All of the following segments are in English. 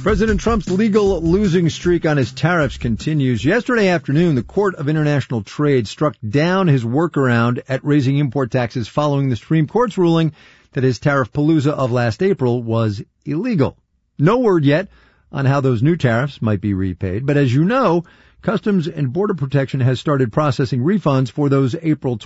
President Trump's legal losing streak on his tariffs continues. Yesterday afternoon, the Court of International Trade struck down his workaround at raising import taxes following the Supreme Court's ruling that his tariff palooza of last April was illegal. No word yet on how those new tariffs might be repaid, but as you know, Customs and Border Protection has started processing refunds for those April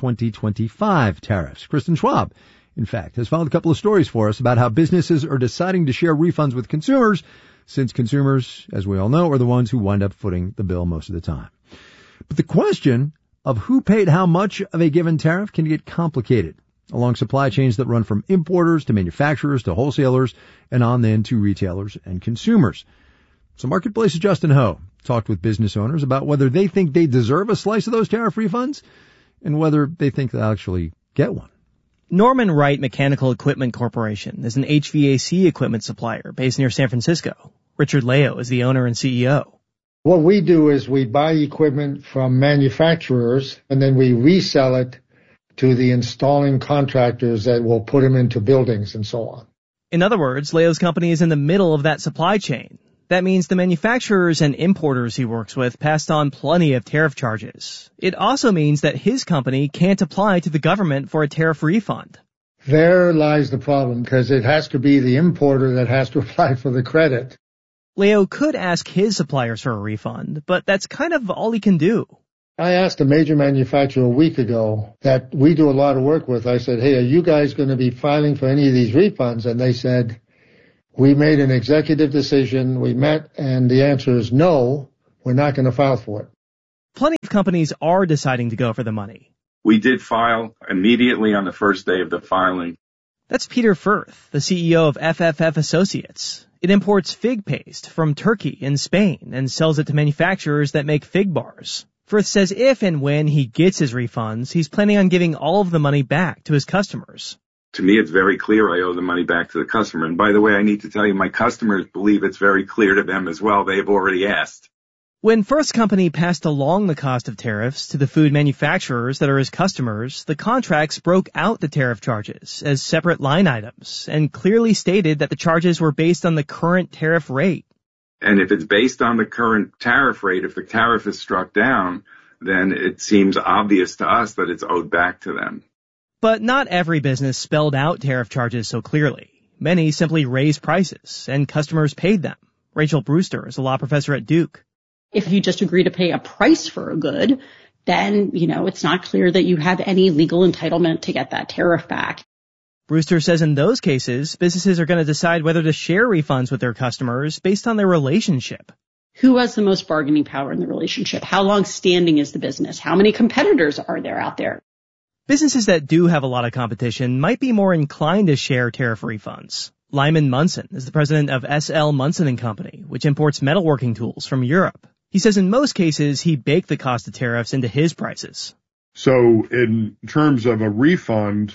2025 tariffs. Kristen Schwab, in fact, has found a couple of stories for us about how businesses are deciding to share refunds with consumers, since consumers, as we all know, are the ones who wind up footing the bill most of the time. But the question of who paid how much of a given tariff can get complicated along supply chains that run from importers to manufacturers to wholesalers and on then to retailers and consumers. So Marketplace's Justin Ho talked with business owners about whether they think they deserve a slice of those tariff refunds and whether they think they'll actually get one. Norman Wright Mechanical Equipment Corporation is an HVAC equipment supplier based near San Francisco. Richard Leo is the owner and CEO. What we do is we buy equipment from manufacturers and then we resell it to the installing contractors that will put them into buildings and so on. In other words, Leo's company is in the middle of that supply chain. That means the manufacturers and importers he works with passed on plenty of tariff charges. It also means that his company can't apply to the government for a tariff refund. There lies the problem, because it has to be the importer that has to apply for the credit. Leo could ask his suppliers for a refund, but that's kind of all he can do. I asked a major manufacturer a week ago that we do a lot of work with. I said, hey, are you guys going to be filing for any of these refunds? And they said, we made an executive decision, we met, and the answer is no, we're not going to file for it. Plenty of companies are deciding to go for the money. We did file immediately on the first day of the filing. That's Peter Firth, the CEO of FFF Associates. It imports fig paste from Turkey and Spain and sells it to manufacturers that make fig bars. Firth says if and when he gets his refunds, he's planning on giving all of the money back to his customers. To me, it's very clear I owe the money back to the customer. And by the way, I need to tell you, my customers believe it's very clear to them as well. They've already asked. When Firth's company passed along the cost of tariffs to the food manufacturers that are his customers, the contracts broke out the tariff charges as separate line items and clearly stated that the charges were based on the current tariff rate. And if it's based on the current tariff rate, if the tariff is struck down, then it seems obvious to us that it's owed back to them. But not every business spelled out tariff charges so clearly. Many simply raised prices, and customers paid them. Rachel Brewster is a law professor at Duke. If you just agree to pay a price for a good, then, it's not clear that you have any legal entitlement to get that tariff back. Brewster says in those cases, businesses are going to decide whether to share refunds with their customers based on their relationship. Who has the most bargaining power in the relationship? How long-standing is the business? How many competitors are there out there? Businesses that do have a lot of competition might be more inclined to share tariff refunds. Lyman Munson is the president of S.L. Munson & Company, which imports metalworking tools from Europe. He says in most cases, he baked the cost of tariffs into his prices. So in terms of a refund,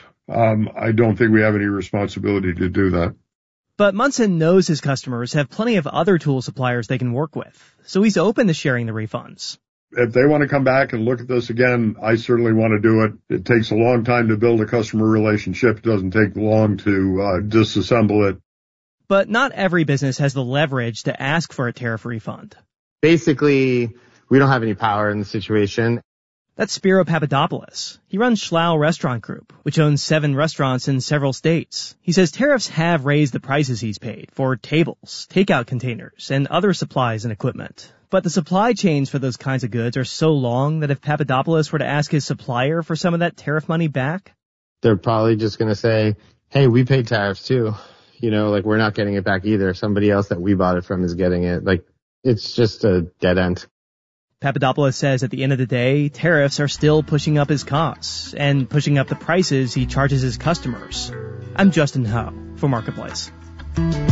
I don't think we have any responsibility to do that. But Munson knows his customers have plenty of other tool suppliers they can work with, so he's open to sharing the refunds. If they want to come back and look at this again, I certainly want to do it. It takes a long time to build a customer relationship. It doesn't take long to disassemble it. But not every business has the leverage to ask for a tariff refund. Basically, we don't have any power in the situation. That's Spiro Papadopoulos. He runs Schlau Restaurant Group, which owns 7 restaurants in several states. He says tariffs have raised the prices he's paid for tables, takeout containers, and other supplies and equipment. But the supply chains for those kinds of goods are so long that if Papadopoulos were to ask his supplier for some of that tariff money back, they're probably just going to say, hey, we paid tariffs too. We're not getting it back either. Somebody else that we bought it from is getting it. It's just a dead end. Papadopoulos says at the end of the day, tariffs are still pushing up his costs and pushing up the prices he charges his customers. I'm Justin Ho for Marketplace.